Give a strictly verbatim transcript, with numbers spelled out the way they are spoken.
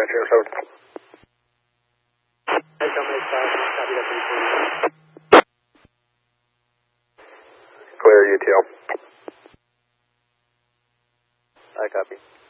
zero seven. Clear U T L. I copy.